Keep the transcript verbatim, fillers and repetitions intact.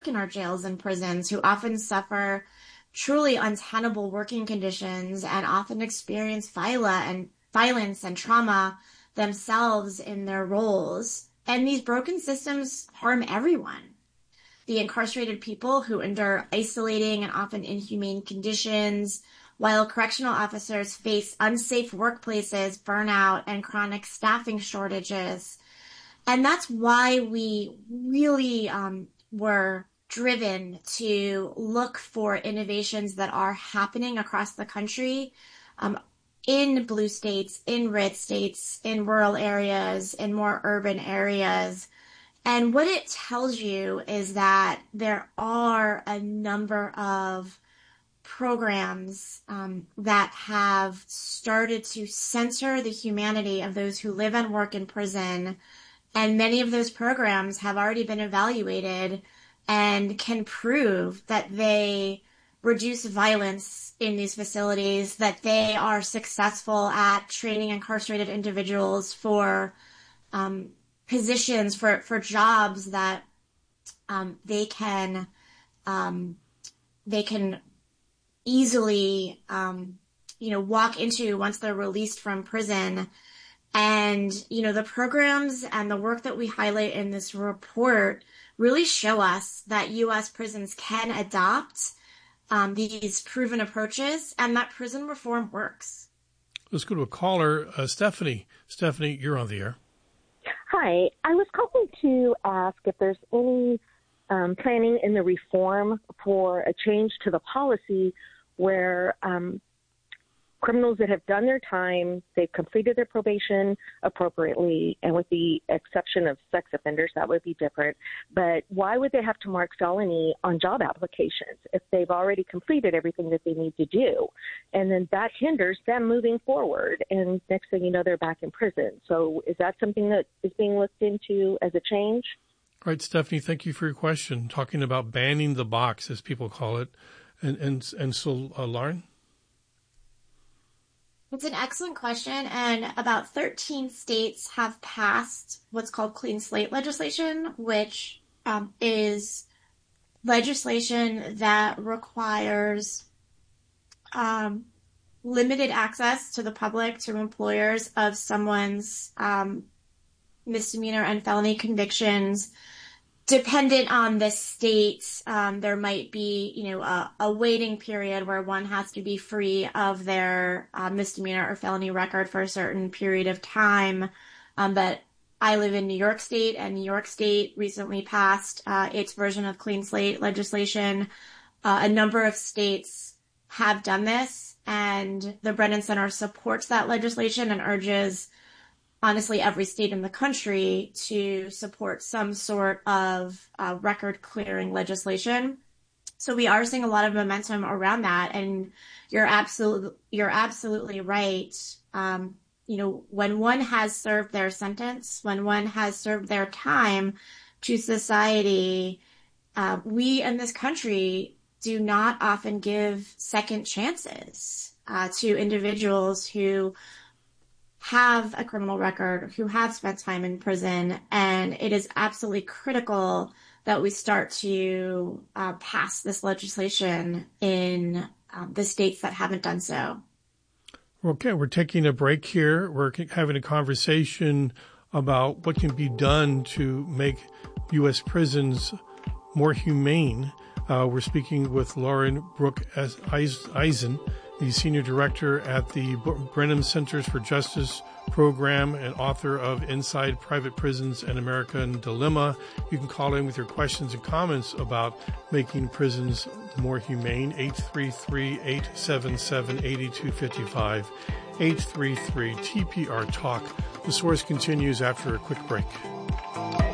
in our jails and prisons who often suffer truly untenable working conditions and often experience violence and violence and trauma themselves in their roles. And these broken systems harm everyone. The incarcerated people who endure isolating and often inhumane conditions, while correctional officers face unsafe workplaces, burnout, and chronic staffing shortages. And that's why we really um, were driven to look for innovations that are happening across the country, um, in blue states, in red states, in rural areas, in more urban areas. And what it tells you is that there are a number of programs um, that have started to center the humanity of those who live and work in prison. And many of those programs have already been evaluated and can prove that they reduce violence in these facilities, that they are successful at training incarcerated individuals for um, positions, for, for jobs that um, they can um, they can easily um, you know walk into once they're released from prison. And you know the programs and the work that we highlight in this report really show us that U S prisons can adopt um, these proven approaches, and that prison reform works. Let's go to a caller, uh, Stephanie. Stephanie, you're on the air. Hi. I was calling to ask if there's any um, planning in the reform for a change to the policy where um, criminals that have done their time, they've completed their probation appropriately, and with the exception of sex offenders, that would be different. But why would they have to mark felony on job applications if they've already completed everything that they need to do? And then that hinders them moving forward. And next thing you know, they're back in prison. So is that something that is being looked into as a change? All right, Stephanie, thank you for your question. Talking about banning the box, as people call it. And, and, and so, uh, Lauren? It's an excellent question, and about thirteen states have passed what's called clean slate legislation, which um, is legislation that requires um, limited access to the public, to employers, of someone's um, misdemeanor and felony convictions. Dependent on the state, um, there might be, you know, a, a waiting period where one has to be free of their uh, misdemeanor or felony record for a certain period of time. Um, but I live in New York State, and New York State recently passed uh, its version of clean slate legislation. Uh, a number of states have done this, and the Brennan Center supports that legislation and urges honestly every state in the country to support some sort of uh, record clearing legislation. So we are seeing a lot of momentum around that, and you're absolutely you're absolutely right. Um, you know, when one has served their sentence, when one has served their time to society, uh, we in this country do not often give second chances uh, to individuals who have a criminal record, who have spent time in prison, and it is absolutely critical that we start to uh, pass this legislation in um, the states that haven't done so. Okay, we're taking a break here. We're having a conversation about what can be done to make U S prisons more humane. Uh, we're speaking with Lauren Brooke Eisen, the Senior Director at the Brennan Centers for Justice program and author of Inside Private Prisons: An American Dilemma. You can call in with your questions and comments about making prisons more humane. eight three three, eight seven seven, eight two five five, eight three three T P R Talk. The Source continues after a quick break.